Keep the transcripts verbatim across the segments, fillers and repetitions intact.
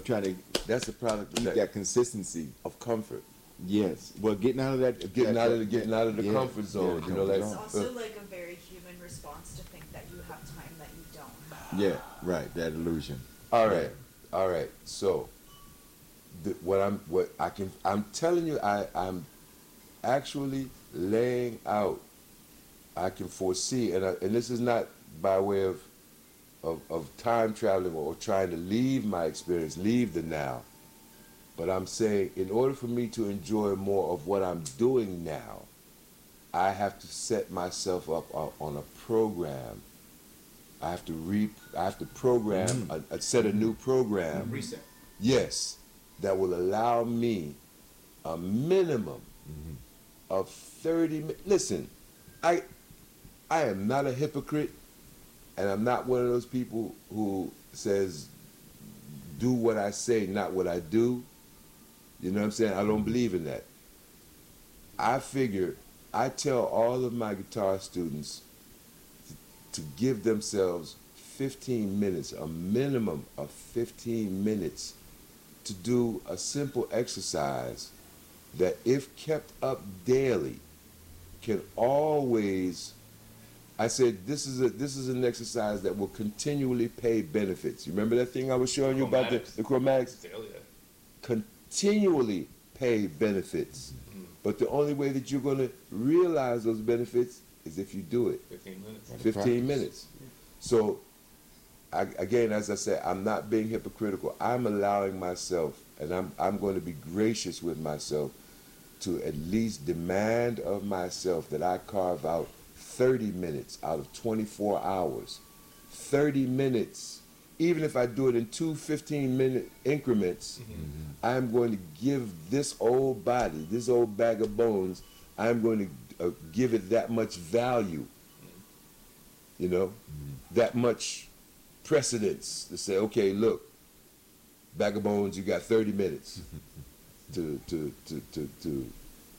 trying to That's the product keep of that, that, consistency. of comfort. Yes. Well, getting out of that, Getting that- out of the that- getting out of the yeah, comfort yeah, zone. the you know, comfort like zone. It's also uh, like a very human response to think that you have time that you don't have. Yeah, right. That illusion. all right, all right. So, the, what I'm what I can I'm telling you, I I'm actually laying out. I can foresee, and I, and this is not by way of of, of time traveling or trying to leave my experience, leave the now. But I'm saying, in order for me to enjoy more of what I'm doing now, I have to set myself up on, on a program. I have to re, I have to program, Mm. a, a set a new program. Reset. Yes, that will allow me a minimum Mm-hmm. of thirty minutes. Listen, I, I am not a hypocrite, and I'm not one of those people who says, do what I say, not what I do. You know what I'm saying? I don't believe in that. I figure, I tell all of my guitar students to, to give themselves fifteen minutes, a minimum of fifteen minutes, to do a simple exercise that, if kept up daily, can always, I said, this is a this is an exercise that will continually pay benefits. You remember that thing I was showing you about the, Chromatics. the chromatics? Daily, yeah. Continually pay benefits. Mhm. But the only way that you're going to realize those benefits is if you do it. fifteen minutes. Right. fifteen Practice. minutes. So, I, again, as I said, I'm not being hypocritical. I'm allowing myself, and I'm, I'm going to be gracious with myself, to at least demand of myself that I carve out thirty minutes out of twenty-four hours. thirty minutes. Even if I do it in two fifteen-minute increments, Mm-hmm. I'm going to give this old body, this old bag of bones, I'm going to uh, give it that much value, you know, that much precedence to say, okay, look, bag of bones, you got thirty minutes to, to, to, to, to,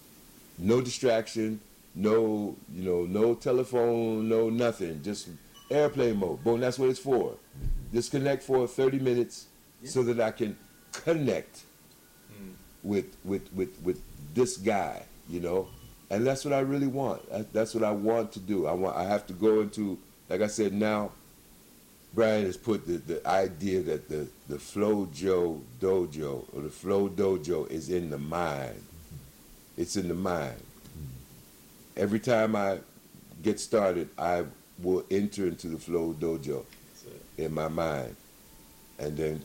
no distraction, no, you know, no telephone, no nothing, just airplane mode. Boom, that's what it's for. Disconnect for thirty minutes so that I can connect Mm. with, with, with, with this guy, you know, and that's what I really want. That- That's what I want to do. I want. I have to go into, like I said, now. Brian has put the, the idea that the the Flow Joe Dojo or the Flow Dojo is in the mind. It's in the mind. Every time I get started, I will enter into the Flow Dojo That's it. in my mind, and then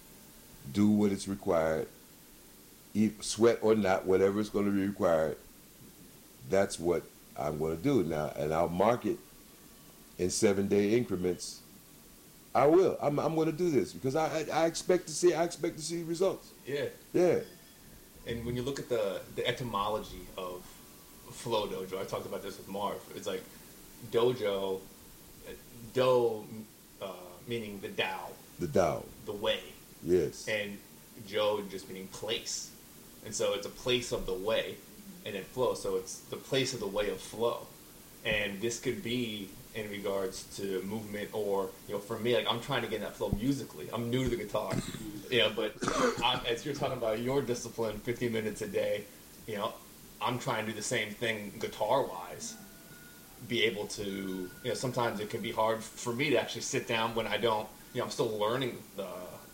do what is required, eat, sweat or not, whatever is going to be required. That's what I'm going to do now, and I'll mark it in seven-day increments. I will. I'm, I'm going to do this because I, I I expect to see I expect to see results. Yeah. Yeah. And when you look at the, the etymology of Flow Dojo, I talked about this with Marv. It's like dojo, uh, do uh, meaning the Tao, The Tao. the way, Yes. and Jo just meaning place. And so it's a place of the way, and then flow. So it's the place of the way of flow. And this could be in regards to movement, or, you know, for me, like, I'm trying to get in that flow musically. I'm new to the guitar, you know, but I'm, as you're talking about your discipline, fifteen minutes a day, you know, I'm trying to do the same thing guitar-wise. Be able to, you know, sometimes it can be hard for me to actually sit down when I don't, you know, I'm still learning uh,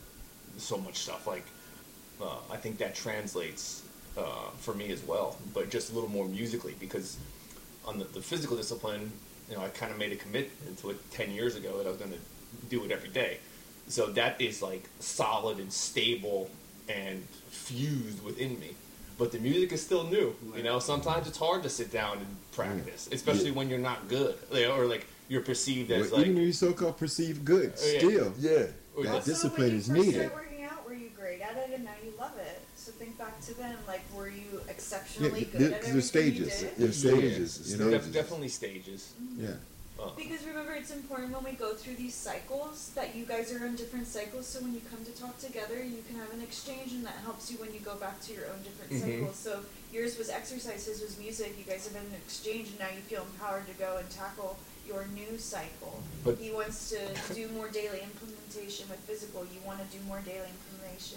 so much stuff. Like, uh, I think that translates uh, for me as well, but just a little more musically, because on the, the physical discipline, you know, I kind of made a commitment to it ten years ago that I was going to do it every day. So that is like solid and stable and fused within me. But the music is still new. You know, sometimes it's hard to sit down and practice, especially Yeah. when you're not good, you know, or like you're perceived as Well, like. even when you so-called perceived good, Oh, yeah. still, Yeah. or that like- discipline when you is first needed. started working out, were you great at it and now you love it? So think back to then, like, were you exceptionally Yeah, good there- at there's everything you stages. did? There's stages. You know, def- stages. definitely stages. yeah. Uh, Because remember, it's important when we go through these cycles that you guys are in different cycles, so when you come to talk together, you can have an exchange, and that helps you when you go back to your own different Mhm. cycles. So yours was exercise, his was music, you guys have had an exchange, and now you feel empowered to go and tackle your new cycle. But- he wants to do more daily implementation with physical, you want to do more daily implementation